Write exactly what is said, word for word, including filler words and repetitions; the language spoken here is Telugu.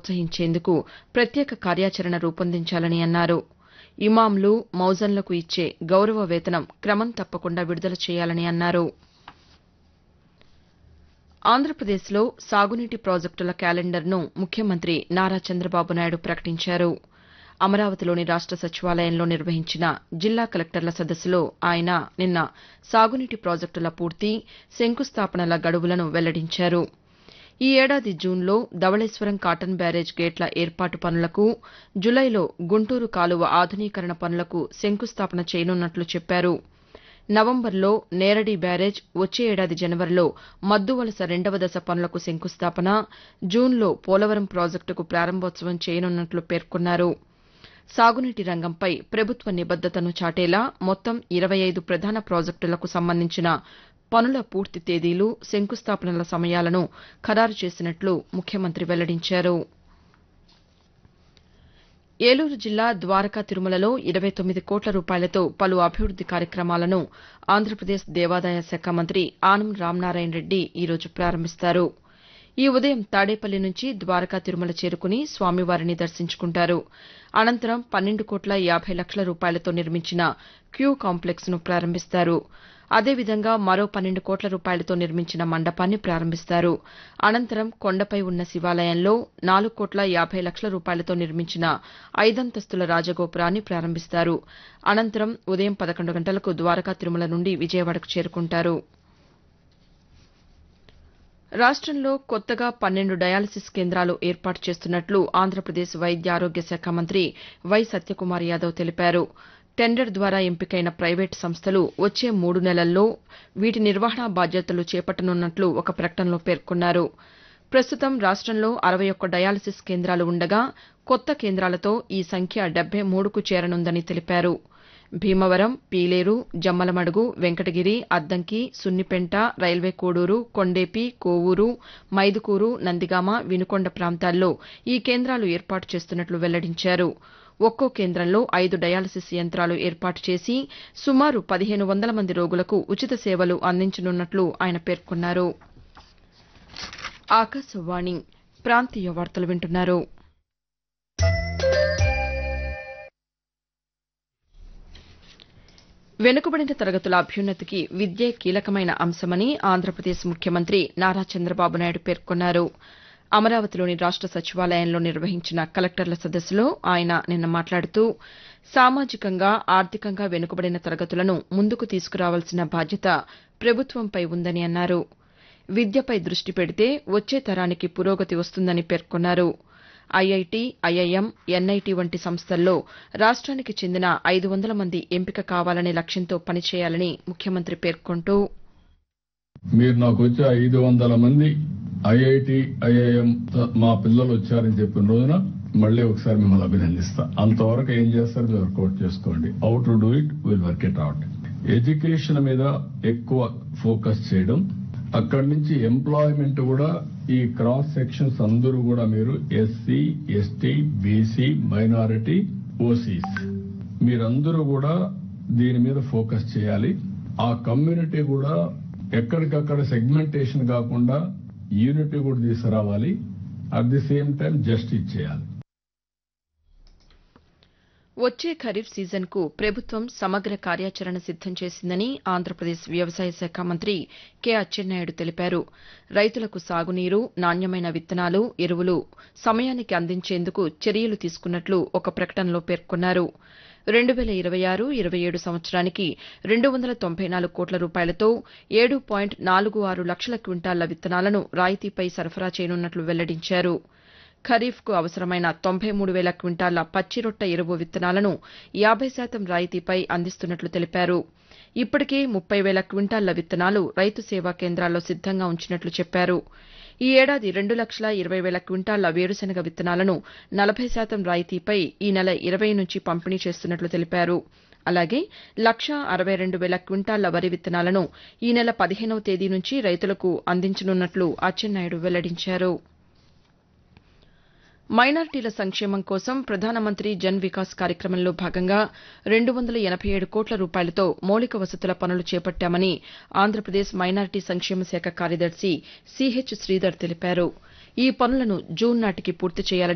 ప్రోత్సహించేందుకు ప్రత్యేక కార్యాచరణ రూపొందించాలని అన్నారు. ఇమాంలు, మౌజన్లకు ఇచ్చే గౌరవ వేతనం క్రమం తప్పకుండా విడుదల చేయాలని అన్నారు. ఆంధ్రప్రదేశ్లో సాగునీటి ప్రాజెక్టుల క్యాలెండర్ను ముఖ్యమంత్రి నారా చంద్రబాబు నాయుడు ప్రకటించారు. అమరావతిలోని రాష్ట సచివాలయంలో నిర్వహించిన జిల్లా కలెక్టర్ల సదస్సులో ఆయన నిన్న సాగునీటి ప్రాజెక్టుల పూర్తి, శంకుస్థాపనల గడువులను వెల్లడించారు. ఈ ఏడాది జూన్లో ధవళేశ్వరం కాటన్ బ్యారేజ్ గేట్ల ఏర్పాటు పనులకు, జులైలో గుంటూరు కాలువ ఆధునీకరణ పనులకు శంకుస్థాపన చేయనున్నట్లు చెప్పారు. నవంబర్లో నేరడి బ్యారేజ్, వచ్చే ఏడాది జనవరిలో మద్దువలస రెండవ దశ పనులకు శంకుస్థాపన, జూన్లో పోలవరం ప్రాజెక్టుకు ప్రారంభోత్సవం చేయనున్నట్లు పేర్కొన్నారు. సాగునీటి రంగంపై ప్రభుత్వ నిబద్దతను చాటేలా మొత్తం ఇరవై ఐదు ప్రధాన ప్రాజెక్టులకు సంబంధించిన పనుల పూర్తి తేదీలు, శంకుస్థాపనల సమయాలను ఖరారు చేసినట్లు ముఖ్యమంత్రి వెల్లడించారు. ఏలూరు జిల్లా ద్వారకా తిరుమలలో ఇరవై తొమ్మిది కోట్ల రూపాయలతో పలు అభివృద్ది కార్యక్రమాలను ఆంధ్రప్రదేశ్ దేవాదాయ శాఖ మంత్రి ఆనం రామనారాయణ రెడ్డి ఈరోజు ప్రారంభిస్తారు. ఈ ఉదయం తాడేపల్లి నుంచి ద్వారకా తిరుమల చేరుకుని స్వామివారిని దర్శించుకుంటారు. అనంతరం పన్నెండు కోట్ల యాబై లక్షల రూపాయలతో నిర్మించిన క్యూ కాంప్లెక్స్ను ప్రారంభిస్తారు. అదేవిధంగా మరో పన్నెండు కోట్ల రూపాయలతో నిర్మించిన మండపాన్ని ప్రారంభిస్తారు. అనంతరం కొండపై ఉన్న శివాలయంలో నాలుగు కోట్ల యాబై లక్షల రూపాయలతో నిర్మించిన ఐదంతస్తుల రాజగోపురాన్ని ప్రారంభిస్తారు. అనంతరం ఉదయం పదకొండు గంటలకు ద్వారకా తిరుమల నుండి విజయవాడకు చేరుకుంటారు. రాష్టంలో కొత్తగా పన్నెండు డయాలసిస్ కేంద్రాలు ఏర్పాటు చేస్తున్నట్లు ఆంధ్రప్రదేశ్ వైద్య ఆరోగ్య శాఖ మంత్రి వై సత్యకుమార్ యాదవ్ తెలిపారు. టెండర్ ద్వారా ఎంపికైన ప్రైవేటు సంస్థలు వచ్చే మూడు నెలల్లో వీటి నిర్వహణా బాధ్యతలు చేపట్టనున్నట్లు ఒక ప్రకటనలో పేర్కొన్నారు. ప్రస్తుతం రాష్టంలో అరవై ఒక్క డయాలసిస్ కేంద్రాలు ఉండగా కొత్త కేంద్రాలతో ఈ సంఖ్య డెబ్బై మూడుకు చేరనుందని తెలిపారు. భీమవరం, పీలేరు, జమ్మలమడుగు, వెంకటగిరి, అద్దంకి, సున్నిపెంట, రైల్వే కోడూరు, కొండేపి, కోవూరు, మైదుకూరు, నందిగామ, వినుకొండ ప్రాంతాల్లో ఈ కేంద్రాలు ఏర్పాటు చేస్తున్నట్లు వెల్లడించారు. ఒక్కో కేంద్రంలో ఐదు డయాలసిస్ యంత్రాలు ఏర్పాటు చేసి సుమారు పదిహేను వందల మంది రోగులకు ఉచిత సేవలు అందించనున్నట్లు ఆయన పేర్కొన్నారు. ఆకాశవాణి ప్రాంతీయ వార్తలు వింటున్నారు. వెనుకబడిన తరగతుల అభ్యున్నతికి విద్యే కీలకమైన అంశమని ఆంధ్రప్రదేశ్ ముఖ్యమంత్రి నారా చంద్రబాబు నాయుడు పేర్కొన్నారు. అమరావతిలోని రాష్ట సచివాలయంలో నిర్వహించిన కలెక్టర్ల సదస్సులో ఆయన నిన్న మాట్లాడుతూ సామాజికంగా, ఆర్థికంగా వెనుకబడిన తరగతులను ముందుకు తీసుకురావాల్సిన బాధ్యత ప్రభుత్వంపై ఉందని అన్నారు. విద్యపై దృష్టి పెడితే వచ్చే తరానికి పురోగతి వస్తుందని పేర్కొన్నారు. ఐఐటీ, ఐఐఎం, ఎన్ఐటీ వంటి సంస్థల్లో రాష్ట్రానికి చెందిన ఐదు వందల మంది ఎంపిక కావాలనే లక్ష్యంతో పనిచేయాలని ముఖ్యమంత్రి పేర్కొంటూ మీరు నాకు వచ్చే ఐదు వందల మంది ఐఐటీ, ఐఐఎం మా పిల్లలు వచ్చారని చెప్పిన రోజున మళ్ళీ ఒకసారి మిమ్మల్ని అభినందిస్తా. అంతవరకు ఏం చేస్తారు మీరు వర్కౌట్ చేసుకోండి. How to do it will work it out. Education మీద ఎక్కువ ఫోకస్ చేయడం, అక్కడి నుంచి ఎంప్లాయ్మెంట్ కూడా ఈ క్రాస్ సెక్షన్స్ అందరూ కూడా మీరు SC, ST, BC, minority, OCs మీరందరూ కూడా దీని మీద ఫోకస్ చేయాలి. ఆ కమ్యూనిటీ కూడా ఎక్కడికక్కడ సెగ్మెంటేషన్ కాకుండా యూనిటీ కూడా తీసుకురావాలి. At the same time justice చేయాలి. వచ్చే ఖరీఫ్ సీజన్కు ప్రభుత్వం సమగ్ర కార్యాచరణ సిద్దం చేసిందని ఆంధ్రప్రదేశ్ వ్యవసాయ శాఖ మంత్రి కె అచ్చెన్నాయుడు తెలిపారు. రైతులకు సాగునీరు, నాణ్యమైన విత్తనాలు, ఎరువులు సమయానికి అందించేందుకు చర్యలు తీసుకున్నట్లు ఒక ప్రకటనలో పేర్కొన్నారు. రెండు వేల ఇరవై ఆరు ఇరవై ఏడు సంవత్సరానికి రెండు వందల తొంభై నాలుగు కోట్ల రూపాయలతో ఏడు పాయింట్ నాలుగు ఆరు లక్షల క్వింటాళ్ల విత్తనాలను రాయితీపై సరఫరా చేయనున్నట్లు వెల్లడించారు. ఖరీఫ్కు అవసరమైన తొంభై మూడు వేల క్వింటాళ్ల పచ్చిరొట్ట ఎరువు విత్తనాలను యాబై శాతం రాయితీపై అందిస్తున్నట్లు తెలిపారు. ఇప్పటికే ముప్పై వేల క్వింటాళ్ల విత్తనాలు రైతు సేవా కేంద్రాల్లో సిద్దంగా ఉంచినట్లు చెప్పారు. ఈ ఏడాది రెండు లక్షల ఇరవై వేల క్వింటాళ్ల వేరుశనగ విత్తనాలను నలభై శాతం రాయితీపై ఈ నెల ఇరవై నుంచి పంపిణీ చేస్తున్నట్లు తెలిపారు. అలాగే లక్షా అరవై రెండు వేల క్వింటాళ్ల వరి విత్తనాలను ఈ నెల పదిహేనవ తేదీ నుంచి రైతులకు అందించనున్నట్లు అచ్చెన్నాయుడు వెల్లడించారు. మైనార్టీల సంక్షేమం కోసం ప్రధానమంత్రి జన్ వికాస్ కార్యక్రమంలో భాగంగా రెండు వందల ఎనబై ఏడు కోట్ల రూపాయలతో మౌలిక వసతుల పనులు చేపట్టామని ఆంధ్రప్రదేశ్ మైనార్టీ సంక్షేమ శాఖ కార్యదర్శి సిహెచ్ శ్రీధర్ తెలిపారు. ఈ పనులను జూన్ నాటికి పూర్తి చేయాలని